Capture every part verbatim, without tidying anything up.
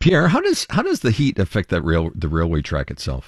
Pierre, how does how does the heat affect that rail the railway track itself?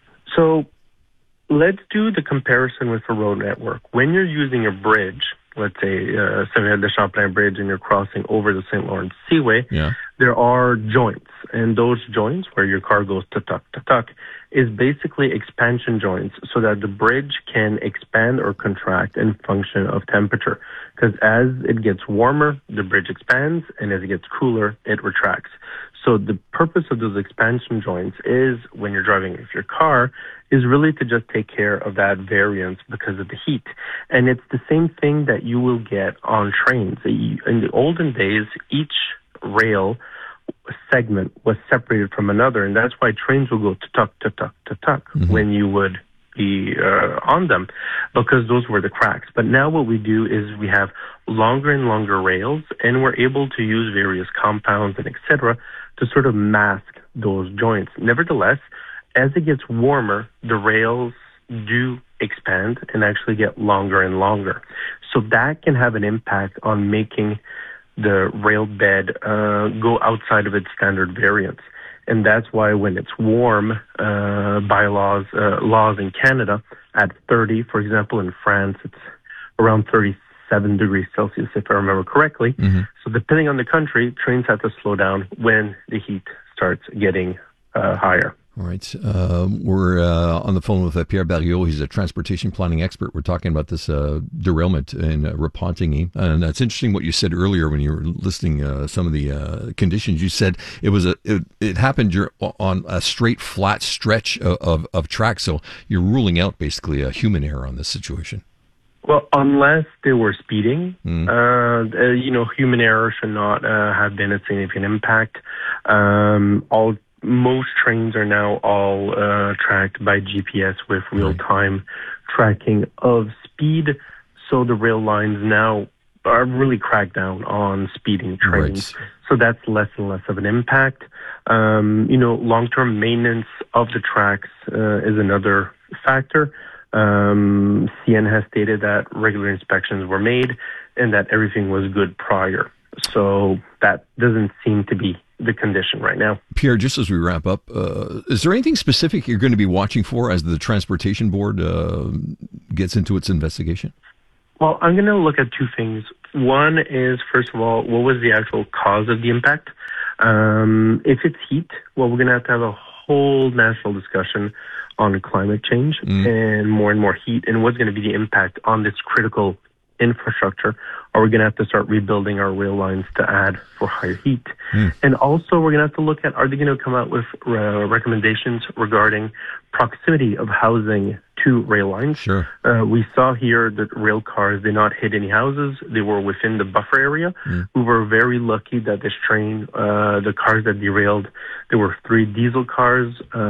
So let's do the comparison with a road network. When you're using a bridge, let's say uh, Saint-Michel de Champlain Bridge, and you're crossing over the Saint Lawrence Seaway, yeah. there are joints. And those joints, where your car goes tuck, tuck, tuck, is basically expansion joints so that the bridge can expand or contract in function of temperature. Because as it gets warmer, the bridge expands, and as it gets cooler, it retracts. So the purpose of those expansion joints is, when you're driving with your car, is really to just take care of that variance because of the heat. And it's the same thing that you will get on trains. In the olden days, each rail segment was separated from another, and that's why trains will go to tuck, to tuck, to tuck mm-hmm. when you would be uh, on them, because those were the cracks. But now what we do is we have longer and longer rails, and we're able to use various compounds and et cetera to sort of mask those joints. Nevertheless, as it gets warmer, the rails do expand and actually get longer and longer. So that can have an impact on making the rail bed uh, go outside of its standard variance. And that's why when it's warm, uh, bylaws, uh, laws in Canada at thirty, for example, in France, it's around thirty-seven degrees Celsius, if I remember correctly. Mm-hmm. So depending on the country, trains have to slow down when the heat starts getting uh, higher. All right. Uh, we're uh, on the phone with uh, Pierre Barriot. He's a transportation planning expert. We're talking about this uh, derailment in uh, Repentigny. And that's interesting what you said earlier when you were listing uh, some of the uh, conditions. You said it was a it, it happened on a straight, flat stretch of, of, of track. So you're ruling out basically a human error on this situation. Well, unless they were speeding, mm. uh, you know, human error should not uh, have been a significant impact. Um, all Most trains are now all uh, tracked by G P S with real-time tracking of speed. So the rail lines now are really cracked down on speeding trains. Right. So that's less and less of an impact. Um, you know, long-term maintenance of the tracks uh, is another factor. Um, C N has stated that regular inspections were made and that everything was good prior. So that doesn't seem to be the condition right now. Pierre, just as we wrap up, uh, is there anything specific you're going to be watching for as the Transportation Board uh, gets into its investigation? Well, I'm going to look at two things. One is, first of all, what was the actual cause of the impact? Um, if it's heat, well, we're going to have to have a whole national discussion on climate change mm. and more and more heat, and what's going to be the impact on this critical infrastructure. Or we're going to have to start rebuilding our rail lines to add for higher heat. Mm. And also, we're going to have to look at, are they going to come out with uh, recommendations regarding proximity of housing to rail lines? Sure. Uh, we saw here that rail cars did not hit any houses. They were within the buffer area. Mm. We were very lucky that this train, uh, the cars that derailed, there were three diesel cars.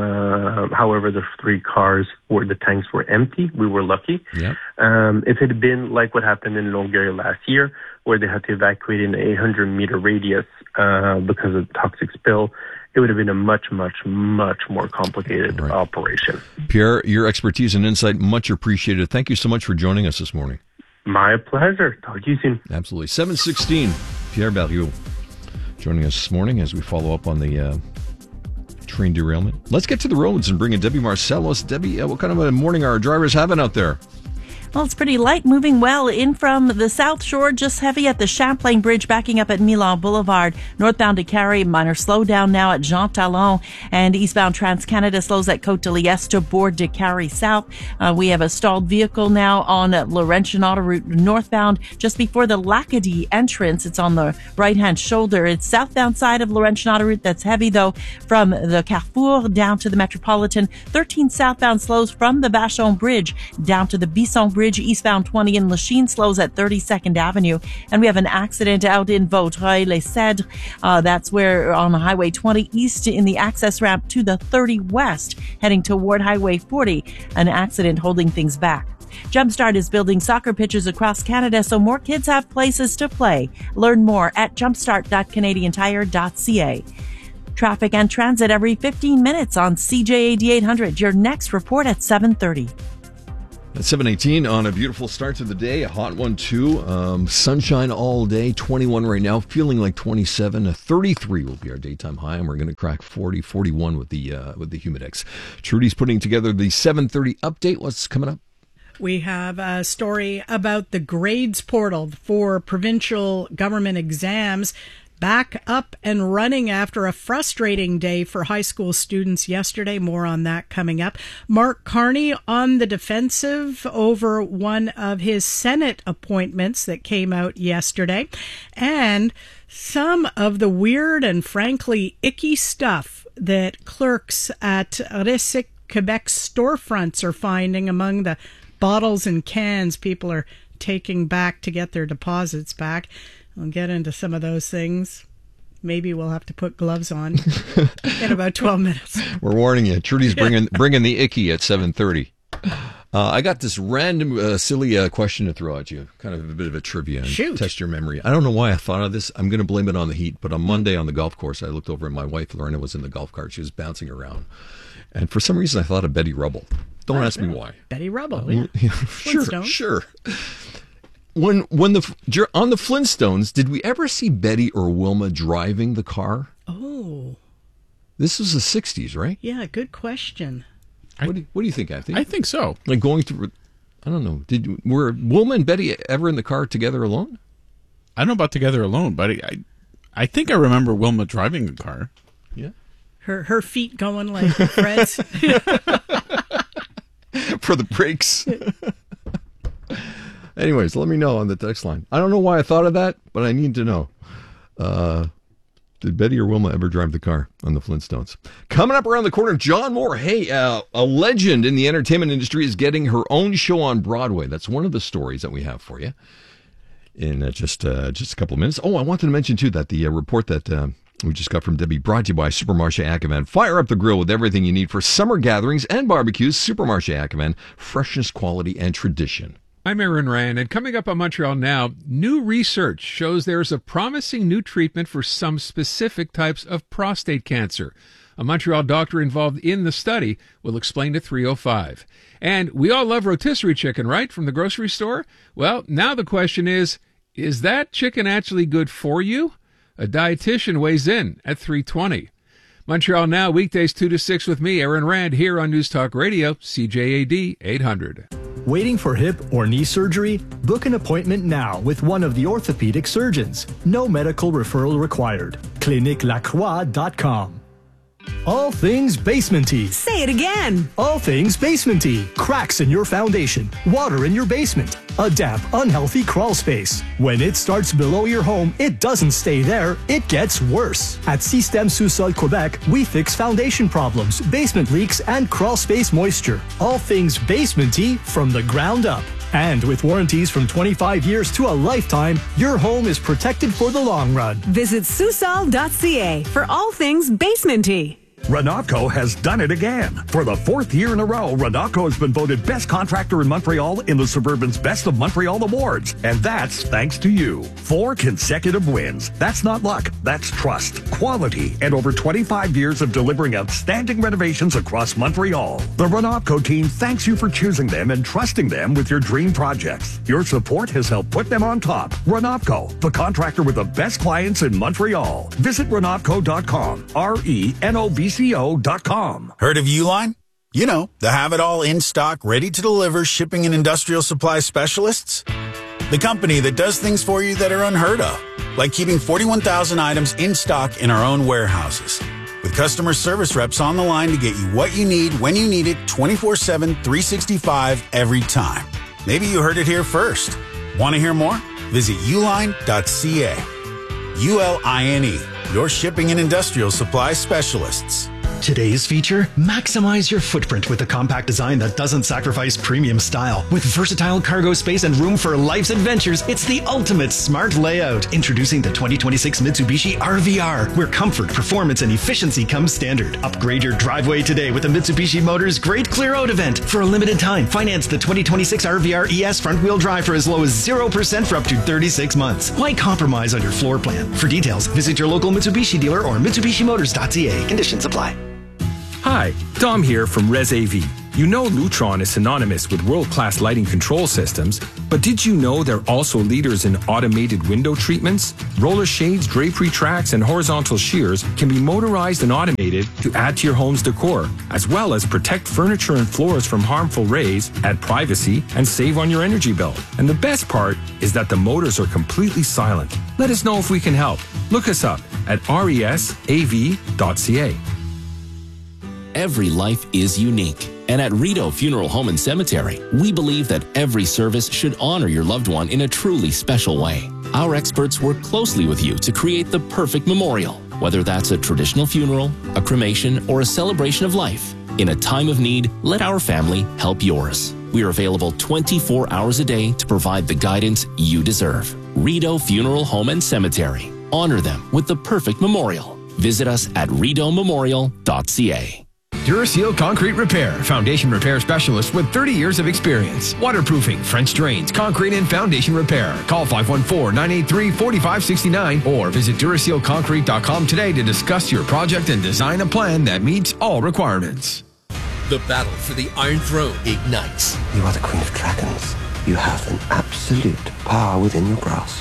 Uh, however, the three cars were, the tanks were empty. We were lucky. Yep. Um, if it had been like what happened in Longueuil last year, where they had to evacuate in an eight hundred meter radius uh, because of toxic spill, it would have been a much, much, much more complicated right. operation. Pierre, your expertise and insight, much appreciated. Thank you so much for joining us this morning. My pleasure. Talk to you soon. Absolutely. seven sixteen, Pierre Barriot joining us this morning as we follow up on the uh, train derailment. Let's get to the roads and bring in Debbie Marcellus. Debbie, uh, what kind of a morning are our drivers having out there? Well, it's pretty light, moving well in from the South Shore, just heavy at the Champlain Bridge, backing up at Milan Boulevard. Northbound to Carrie, minor slowdown now at Jean Talon, and eastbound Trans-Canada slows at Côte de Liesse to Bourg de Carrie South. Uh, we have a stalled vehicle now on Laurentian Autoroute northbound, just before the Lacadie entrance. It's on the right-hand shoulder. It's southbound side of Laurentian Autoroute that's heavy, though, from the Carrefour down to the Metropolitan. thirteen southbound slows from the Vachon Bridge down to the Bisson Bridge. Eastbound twenty in Lachine slows at thirty-second Avenue. And we have an accident out in Vaudreuil-les-Cèdres. Uh, that's where on Highway twenty east in the access ramp to the thirty west, heading toward Highway forty. An accident holding things back. Jumpstart is building soccer pitches across Canada so more kids have places to play. Learn more at jumpstart dot canadian tire dot c a. Traffic and transit every fifteen minutes on C J A D eight hundred. Your next report at seven thirty. At seven eighteen on a beautiful start to the day, a hot one too. Um, sunshine all day, twenty-one right now, feeling like twenty-seven. A thirty-three will be our daytime high, and we're going to crack forty, forty-one with the uh, with the Humidex. Trudy's putting together the seven thirty update. What's coming up? We have a story about the grades portal for provincial government exams back up and running after a frustrating day for high school students yesterday. More on that coming up. Mark Carney on the defensive over one of his Senate appointments that came out yesterday. And some of the weird and frankly icky stuff that clerks at Recyc Quebec storefronts are finding among the bottles and cans people are taking back to get their deposits back. We'll get into some of those things. Maybe we'll have to put gloves on in about twelve minutes. We're warning you. Trudy's bringing bringing the icky at seven thirty. Uh, I got this random uh, silly uh, question to throw at you. Kind of a bit of a trivia and Shoot. Test your memory. I don't know why I thought of this. I'm going to blame it on the heat. But on Monday on the golf course, I looked over and my wife, Lorena, was in the golf cart. She was bouncing around. And for some reason, I thought of Betty Rubble. Don't ask me why. Betty Rubble, Uh, yeah. yeah, sure, sure. When when the on the Flintstones, did we ever see Betty or Wilma driving the car? Oh, this was the sixties, right? Yeah, good question. What do you, what do you think, Anthony? I think so. Like going through, I don't know. Did were Wilma and Betty ever in the car together alone? I don't know about together alone, but I, I think I remember Wilma driving the car. Yeah, her her feet going like Fred's for the brakes. Anyways, let me know on the text line. I don't know why I thought of that, but I need to know. Uh, did Betty or Wilma ever drive the car on the Flintstones? Coming up around the corner, John Moore. Hey, uh, a legend in the entertainment industry is getting her own show on Broadway. That's one of the stories that we have for you in uh, just uh, just a couple of minutes. Oh, I wanted to mention, too, that the uh, report that uh, we just got from Debbie, brought to you by Supermarché Ackerman. Fire up the grill with everything you need for summer gatherings and barbecues. Supermarché Ackerman, freshness, quality, and tradition. I'm Aaron Rand, and coming up on Montreal Now, new research shows there's a promising new treatment for some specific types of prostate cancer. A Montreal doctor involved in the study will explain at three oh five. And we all love rotisserie chicken, right, from the grocery store? Well, now the question is, is that chicken actually good for you? A dietitian weighs in at three twenty. Montreal Now, weekdays two to six with me, Aaron Rand, here on News Talk Radio, C J A D eight hundred. Waiting for hip or knee surgery? Book an appointment now with one of the orthopedic surgeons. No medical referral required. clinique lacroix dot com. All things basementy. Say it again. All things basementy. Cracks in your foundation. Water in your basement. A damp, unhealthy crawl space. When it starts below your home, it doesn't stay there. It gets worse. At Système Sous-Sol Quebec, we fix foundation problems, basement leaks, and crawl space moisture. All things basementy from the ground up. And with warranties from twenty-five years to a lifetime, your home is protected for the long run. Visit Susol dot c a for all things basementy. Renatco has done it again. For the fourth year in a row, Renatco has been voted best contractor in Montreal in the Suburban's Best of Montreal Awards. And that's thanks to you. Four consecutive wins. That's not luck. That's trust, quality, and over twenty-five years of delivering outstanding renovations across Montreal. The Renatco team thanks you for choosing them and trusting them with your dream projects. Your support has helped put them on top. Renatco, the contractor with the best clients in Montreal. Visit renatco dot com. R E N O B C O dot com. Heard of Uline? You know, the have-it-all in-stock, ready-to-deliver shipping and industrial supply specialists? The company that does things for you that are unheard of, like keeping forty-one thousand items in stock in our own warehouses. With customer service reps on the line to get you what you need, when you need it, twenty-four seven, three sixty-five, every time. Maybe you heard it here first. Want to hear more? Visit uline dot c a. U L I N E, your shipping and industrial supply specialists. Today's feature, maximize your footprint with a compact design that doesn't sacrifice premium style. With versatile cargo space and room for life's adventures, it's the ultimate smart layout. Introducing the twenty twenty-six Mitsubishi R V R, where comfort, performance, and efficiency come standard. Upgrade your driveway today with the Mitsubishi Motors Great Clear Out event. For a limited time, finance the twenty twenty-six R V R E S front-wheel drive for as low as zero percent for up to thirty-six months. Why compromise on your floor plan? For details, visit your local Mitsubishi dealer or mitsubishi motors dot c a. Conditions apply. Hi, Dom here from Res A V. You know Lutron is synonymous with world-class lighting control systems, but did you know they're also leaders in automated window treatments? Roller shades, drapery tracks, and horizontal shears can be motorized and automated to add to your home's decor, as well as protect furniture and floors from harmful rays, add privacy, and save on your energy bill. And the best part is that the motors are completely silent. Let us know if we can help. Look us up at resav dot c a. Every life is unique. And at Rideau Funeral Home and Cemetery, we believe that every service should honor your loved one in a truly special way. Our experts work closely with you to create the perfect memorial, whether that's a traditional funeral, a cremation, or a celebration of life. In a time of need, let our family help yours. We are available twenty-four hours a day to provide the guidance you deserve. Rideau Funeral Home and Cemetery. Honor them with the perfect memorial. Visit us at rideau memorial dot c a. Duraseal Concrete Repair, foundation repair specialist with thirty years of experience. Waterproofing, French drains, concrete and foundation repair. Call five one four, nine eight three, four five six nine or visit duraseal concrete dot com today to discuss your project and design a plan that meets all requirements. The battle for the Iron Throne ignites. You are the Queen of Dragons. You have an absolute power within your grasp.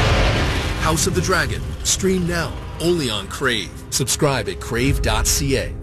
House of the Dragon. Stream now, only on Crave. Subscribe at crave dot c a.